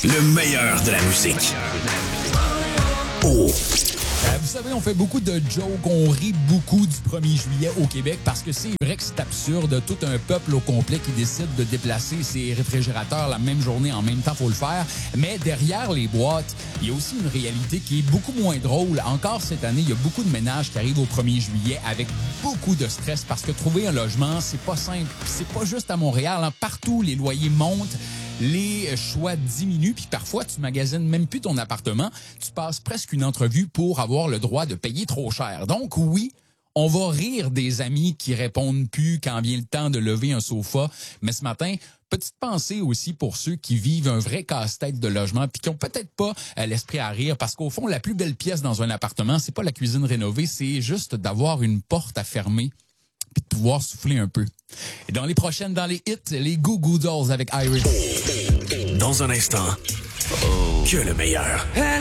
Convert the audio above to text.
Le meilleur de la musique. Oh. Vous savez, on fait beaucoup de jokes, on rit beaucoup du 1er juillet au Québec parce que c'est vrai que c'est absurde. Tout un peuple au complet qui décide de déplacer ses réfrigérateurs la même journée, en même temps, faut le faire. Mais derrière les boîtes, il y a aussi une réalité qui est beaucoup moins drôle. Encore cette année, il y a beaucoup de ménages qui arrivent au 1er juillet avec beaucoup de stress parce que trouver un logement, c'est pas simple. C'est pas juste à Montréal, hein. Partout, les loyers montent. Les choix diminuent, puis parfois, tu magasines même plus ton appartement. Tu passes presque une entrevue pour avoir le droit de payer trop cher. Donc oui, on va rire des amis qui répondent plus quand vient le temps de lever un sofa. Mais ce matin, petite pensée aussi pour ceux qui vivent un vrai casse-tête de logement puis qui ont peut-être pas l'esprit à rire parce qu'au fond, la plus belle pièce dans un appartement, c'est pas la cuisine rénovée, c'est juste d'avoir une porte à fermer puis de pouvoir souffler un peu. Et dans les prochaines, dans les hits, les Goo Goo Dolls avec Iris. Dans un instant, que le meilleur.